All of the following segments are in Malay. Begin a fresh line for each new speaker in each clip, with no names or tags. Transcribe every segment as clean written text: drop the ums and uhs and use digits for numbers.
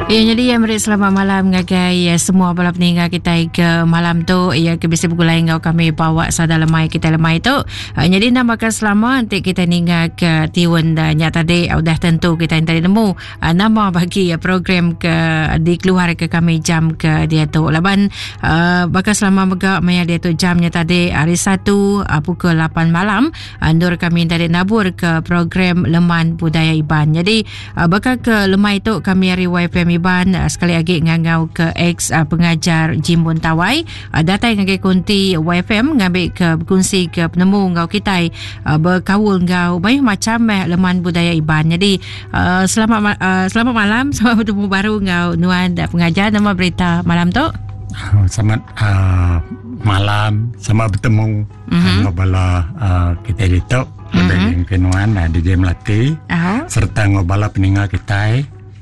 Ya, jadi yang merik selamat malam ngagai semua bala peninggal kita ke malam tu ya ke bisa bergulai ngau kami bawa sada lemai kita lemai tu. Jadi namakan selamat nanti kita ninggal ke tiun nya tadi udah tentu kita yang tadi nemu nama bagi program ke dikeluar ke kami jam ke dia tu. Laban bakal selamat mega maya dia tu jamnya tadi hari Sabtu pukul 8 malam andur kami tadi nabur ke program Leman Budaya Iban. Jadi bakal ke lemai tu kami hari YFM Iban sekali lagi ngangau ke ex pengajar Jimbun Tawai datai ngagai kunti YFM ngambil ke berkongsi ke penemu ngau kita berkawul ngau banyak macam Leman Budaya Iban. Jadi selamat malam, selamat bertemu baru ngau nuan pengajar nama berita malam tu.
Selamat malam, selamat bertemu ngobala kita itu yang kenuan DJ Melati serta ngobala peninggal kita.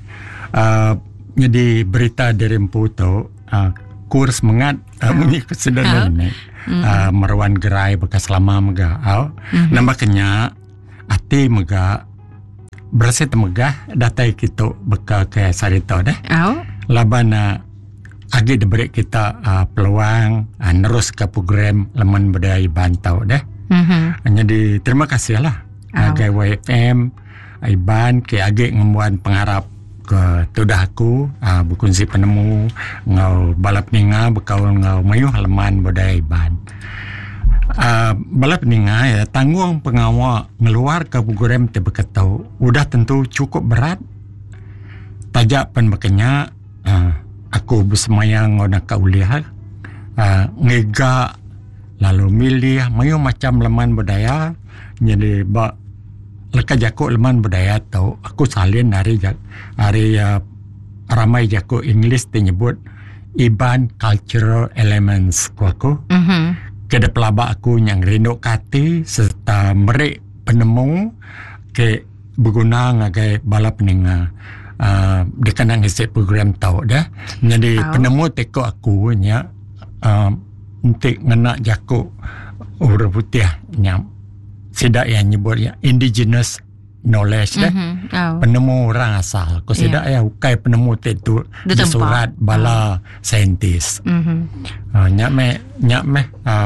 Jadi berita dari Empu tu kurs mengat mengikut sederhana ni Marwan Gerai bekas lama mega nampaknya ati mega berasa temegah datai kita beka ke sarita dah laban agi diberi kita peluang nerus ke program Leman Budaya Iban tau dah. Jadi terima kasih lah ke YFM Iban ke agi ngemuan pengharap ke tudah aku berkongsi penemu ngau balap ninga berkaul ngau mayuh Leman Budaya Iban. Balap ninga ya tanggung pengawal ngeluar ke program tebekatau udah tentu cukup berat. Tajak pen makanya aku bersemayang ngau nak uliah ngega lalu milih mayuh macam Leman Budaya. Jadi leka jaku Leman Budaya tau aku salin hari ramai jaku English menyebut Iban Cultural Elements aku keda pelabak aku yang rindu kati serta merik penemu ke berguna ngagai bala peninga dikenang isi program tau dah. Jadi penemu teko aku nya untuk ngenak jaku urut putih nyam sidak yang nyebut ya indigenous knowledge dah. Penemu orang asal ko sidak ya ukai penemu tu di surat bala saintis nyak me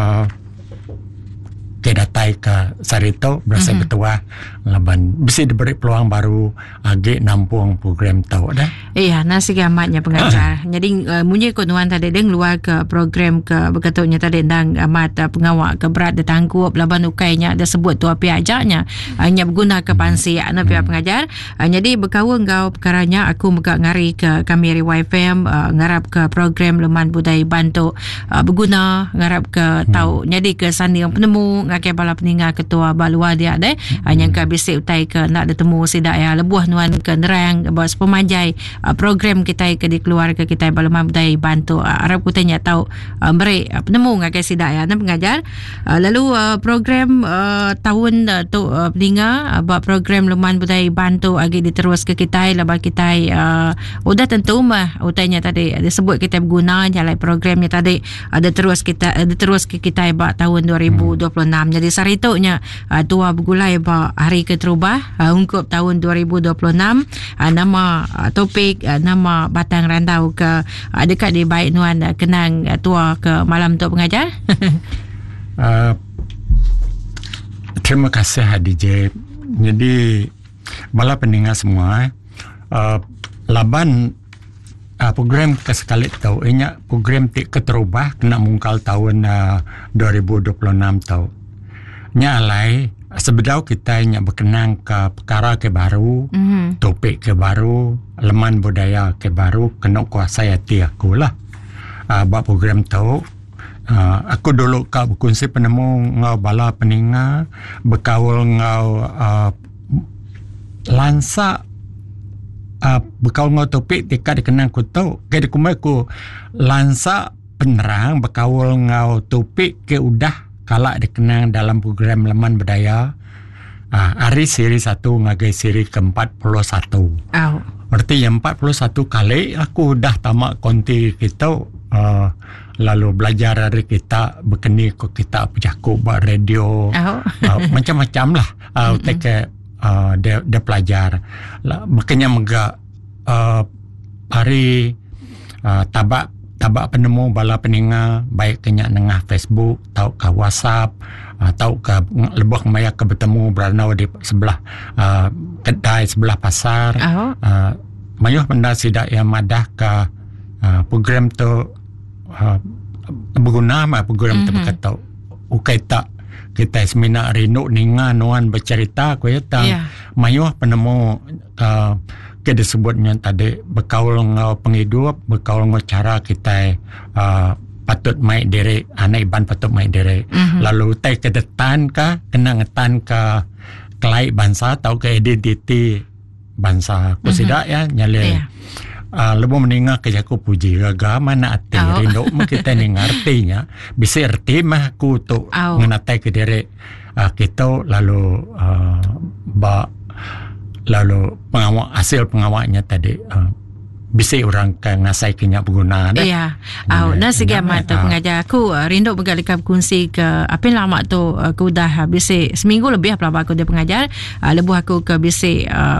kedatai ke sarito berasa betua laban bisa diberi peluang baru agi nampung program tau dah.
Iya, nasi gamatnya pengajar. Jadi munyi kunuan tadi deng luar ke program ke berkatutnya tadi dang amat pengawak ke berat ditanggup laban ukainya ada sebut tua pihak ajaknya hanya berguna ke pansi anak pihak pengajar. Jadi berkawal ngau perkaranya aku megak ngari ke kami YFM ngarap ke program Leman Budaya Iban tu berguna ngarap ke tahu jadi ke sandi yang penemu ngakai bala peninggal ketua balua dia deh yang ke bisik utai ke nak bertemu sidak ya lebuh nuan ke nerang bos pemajai program kita ke dikeluar ke kita Leman Budaya Iban tu harap ku tanya tahu beri penemu ngakai sidak ya dan pengajar lalu program tahun tu peninggal buat program Leman Budaya Iban tu agi diterus ke kita lepas kita udah tentu mah utainya tadi disebut kita berguna jalan programnya tadi ada terus ke kita buat tahun 2026. Jadi saritonya tua bergulai ba hari keterubah ungkup tahun 2026 nama topik nama batang rantau ke dekat di baik nuan kenang tua ke malam tu pengajar.
Terima kasih DJ. Jadi bala pendengar semua laban program kesekali tahu inya program keterubah kena mungkal tahun 2026 tahu nya alai sebedau kita nya berkenang ke perkara ke baru topik ke baru Leman Budaya ke baru kena kuasa hati aku lah buat program tahu aku dulu kau berkongsi penemu ngau bala peninga berkawal ngau lansa bekal ngau topik tika dikenang ku tau ke dikumai ku lansa penerang bekawal ngau topik ke udah kalak dikenang dalam program Leman Budaya hari siri 1 ngagai siri ke-41 berarti yang 41 kali aku dah tamak konti kita lalu belajar dari kita berkeni ke kita pejaku buat radio macam-macam lah dia pelajar makanya mega hari tabak penemu bala peninga baik kenyak nengah Facebook tau ke WhatsApp tau ke lebih maya ke bertemu beranau di sebelah kedai sebelah pasar mayuh benda sidak yang madah ke program tu berguna program tu berkata ukai tak kita semina rindu ninga nuan bercerita ku ya mayuh penemu kita disebutnya tadi berkaul ngau penghidup berkaul ngau cara kita patut mai diri anak iban patut mai diri lalu tai kedetan ka kena ngetan ka kelai bangsa atau ke identiti bangsa ku sidak ya nyale lebih meninggal ke aku puji gaga mana ati rindu kita ni ngertinya bisa erti mah ku tu ngenatai ke diri kita lalu lalu hasil pengawaknya tadi bisa orang ngasai kenyak berguna
ya nah segi amat pengajar aku rindu berkali-kali kongsi ke apa yang lama tu aku dah bisa seminggu lebih pelabak aku dia pengajar lebuh aku ke bisa